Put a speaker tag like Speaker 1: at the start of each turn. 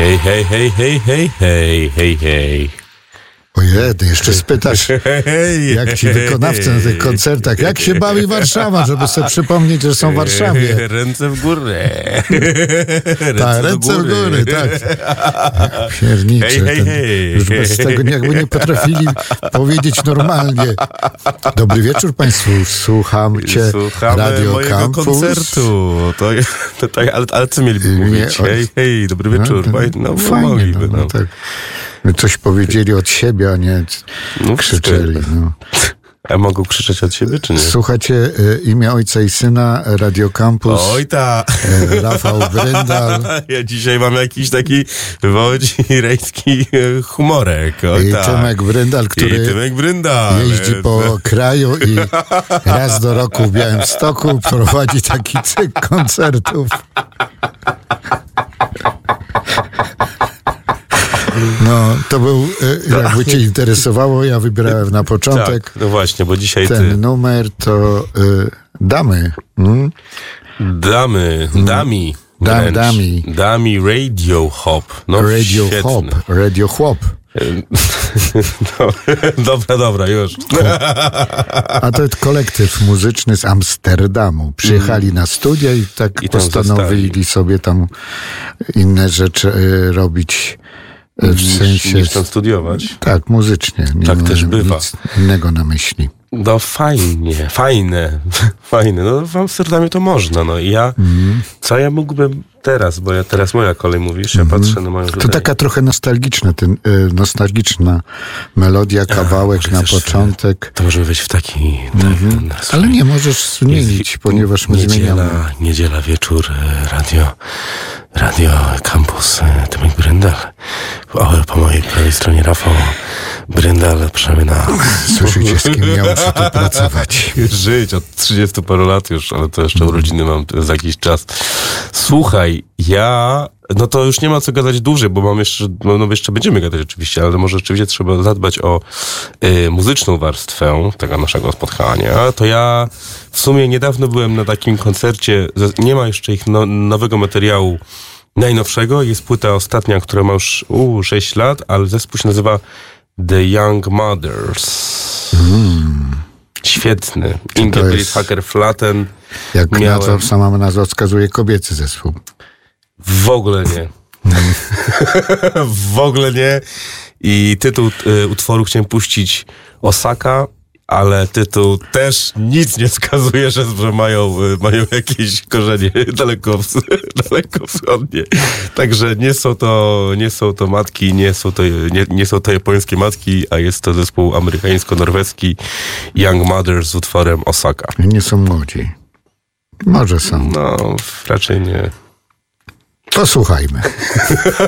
Speaker 1: Hej, hej, hej, hej, hej, hej, hej, hej.
Speaker 2: Ojej, jeszcze spytasz, jak ci wykonawcy na tych koncertach, jak się bawi Warszawa, żeby sobie przypomnieć, że są w Warszawie.
Speaker 1: Ręce w górę.
Speaker 2: Ręce w góry, tak. Piernicze. Już bez tego jakby nie potrafili powiedzieć normalnie. Dobry wieczór Państwu, słucham Cię.
Speaker 1: Słuchamy
Speaker 2: Radio
Speaker 1: mojego
Speaker 2: Campus.
Speaker 1: koncertu. Ale co mieliby mówić? Hej, dobry wieczór.
Speaker 2: No, fajnie, no, tak. Coś powiedzieli od siebie, a nie krzyczeli. No.
Speaker 1: A mogą krzyczeć od siebie, czy nie?
Speaker 2: Słuchacie Imię Ojca i Syna, Radio Campus.
Speaker 1: Oj ta!
Speaker 2: Rafał Bryndal.
Speaker 1: Ja dzisiaj mam jakiś taki wołodzirejski humorek.
Speaker 2: I Tymek Bryndal, który jeździ po kraju i raz do roku w Białymstoku prowadzi taki cykl koncertów. No, to był, jakby cię interesowało, ja wybierałem na początek.
Speaker 1: Tak, no właśnie, bo dzisiaj
Speaker 2: ten numer to Damy.
Speaker 1: Dami Radio Hop. No,
Speaker 2: Radio Hop.
Speaker 1: No, dobra, już.
Speaker 2: A to jest kolektyw muzyczny z Amsterdamu. Przyjechali na studia i tak postanowili sobie tam inne rzeczy robić. W sensie
Speaker 1: niż tam studiować.
Speaker 2: Tak, muzycznie. Nie
Speaker 1: tak też bywa.
Speaker 2: Nic innego na myśli.
Speaker 1: No fajne. No w Amsterdamie to można. No i co ja mógłbym teraz, bo teraz moja kolej mówisz, ja patrzę na moją tutaj.
Speaker 2: To taka trochę nostalgiczna melodia, kawałek na początek.
Speaker 1: To możemy wejść w taki...
Speaker 2: Ale nie możesz zmienić, ponieważ my zmieniamy.
Speaker 1: Niedziela, wieczór, Radio Campus, Tymek Bryndal. Po mojej prawej stronie Rafał Bryndal, przynajmniej
Speaker 2: Słyszycie, z kim ja muszę tu pracować.
Speaker 1: Żyć od 30 paru lat już, ale to jeszcze urodziny mam za jakiś czas. Słuchaj, no to już nie ma co gadać dłużej, bo mam jeszcze będziemy gadać oczywiście, ale może rzeczywiście trzeba zadbać o muzyczną warstwę tego naszego spotkania. To ja w sumie niedawno byłem na takim koncercie, nie ma jeszcze ich nowego materiału najnowszego, jest płyta ostatnia, która ma już 6 lat, ale zespół się nazywa The Young Mothers. Świetny. Ingeborg Hacker-Flatten.
Speaker 2: Jak sama nazwa wskazuje, kobiecy zespół.
Speaker 1: W ogóle nie. W ogóle nie. I tytuł utworu chciałem puścić Osaka, ale tytuł też nic nie wskazuje, że mają jakieś korzenie daleko wschodnie. Także nie są to matki, nie są to japońskie matki, a jest to zespół amerykańsko-norweski Young Mothers z utworem Osaka.
Speaker 2: Nie są młodzi. Może są.
Speaker 1: No, raczej nie.
Speaker 2: Posłuchajmy.